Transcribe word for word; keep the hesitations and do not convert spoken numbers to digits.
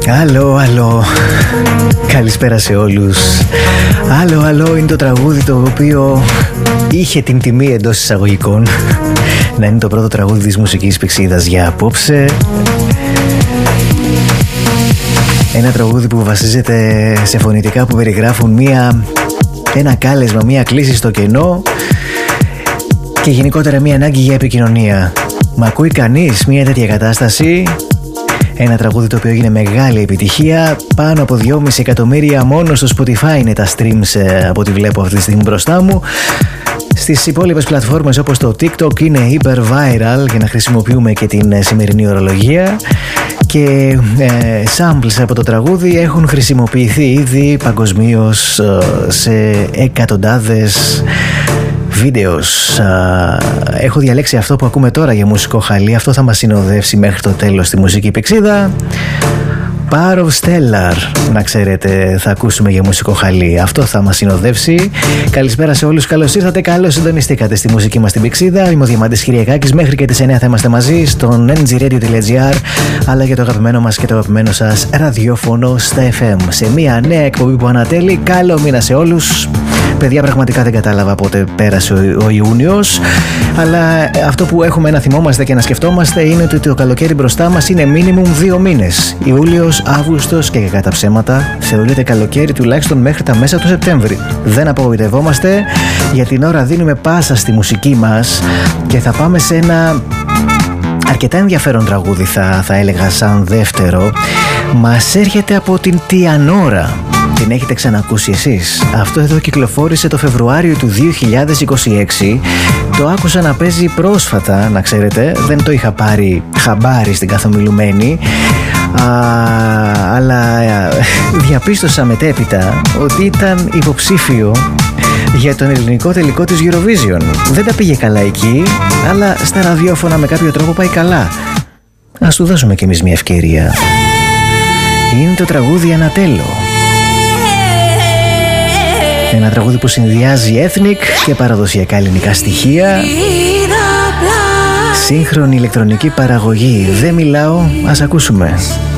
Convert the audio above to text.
Άλλο, άλλο. Καλησπέρα σε όλους. Άλλο, άλλο είναι το τραγούδι το οποίο είχε την τιμή εντός εισαγωγικών να είναι το πρώτο τραγούδι της Μουσικής Πηξίδας για απόψε. Ένα τραγούδι που βασίζεται σε φωνητικά που περιγράφουν μία, ένα κάλεσμα, μία κλίση στο κενό και γενικότερα μία ανάγκη για επικοινωνία. Μα ακούει κανείς μία τέτοια κατάσταση? Ένα τραγούδι το οποίο έγινε μεγάλη επιτυχία. Πάνω από δυόμισι εκατομμύρια μόνο στο Spotify είναι τα streams από ό,τι βλέπω αυτή τη στιγμή μπροστά μου. Στις υπόλοιπες πλατφόρμες όπως το TikTok είναι hyper viral για να χρησιμοποιούμε και την σημερινή ορολογία. Και ε, samples από το τραγούδι έχουν χρησιμοποιηθεί ήδη παγκοσμίως ε, σε εκατοντάδες βίντεος. Έχω διαλέξει αυτό που ακούμε τώρα για μουσικό χαλί. Αυτό θα μας συνοδεύσει μέχρι το τέλος στη Μουσική Πηξίδα. Power of Stellar, να ξέρετε, θα ακούσουμε για μουσικό χαλί. Αυτό θα μας συνοδεύσει. Καλησπέρα σε όλους, καλώς ήρθατε, καλώς συντονιστήκατε στη μουσική μας την Πηξίδα. Είμαι ο Διαμάντης Κυριακάκης, μέχρι και τις εννιά θα είμαστε μαζί στον εν τζι radio τελεία τζι άρ, αλλά και το αγαπημένο μας και το αγαπημένο σας ραδιόφωνο στα εφ εμ. Σε μια νέα εκπομπή που ανατέλει. Καλό μήνα σε όλους. Παιδιά, πραγματικά δεν κατάλαβα πότε πέρασε ο, ο Ιούνιος, αλλά αυτό που έχουμε να θυμόμαστε και να σκεφτόμαστε είναι ότι το καλοκαίρι μπροστά μας είναι minimum δύο μήνες. Ιούλιος, Αύγουστος και κατά ψέματα θεωρείται καλοκαίρι τουλάχιστον μέχρι τα μέσα του Σεπτέμβρη. Δεν απογοητευόμαστε, για την ώρα δίνουμε πάσα στη μουσική μας και θα πάμε σε ένα αρκετά ενδιαφέρον τραγούδι, θα, θα έλεγα σαν δεύτερο. Μας έρχεται από την Τιανόρα. Την έχετε ξανακούσει εσείς? Αυτό εδώ κυκλοφόρησε το Φεβρουάριο του δύο χιλιάδες είκοσι έξι. Το άκουσα να παίζει πρόσφατα, να ξέρετε. Δεν το είχα πάρει χαμπάρι στην καθομιλουμένη, Α, αλλά διαπίστωσα μετέπειτα ότι ήταν υποψήφιο για τον ελληνικό τελικό της Eurovision. Δεν τα πήγε καλά εκεί, αλλά στα ραδιόφωνα με κάποιο τρόπο πάει καλά. Ας του δώσουμε κι εμείς μια ευκαιρία. Είναι το τραγούδι Ανατέλω. Ένα τραγούδι που συνδυάζει ethnic και παραδοσιακά ελληνικά στοιχεία, σύγχρονη ηλεκτρονική παραγωγή. Δεν μιλάω, ας ακούσουμε.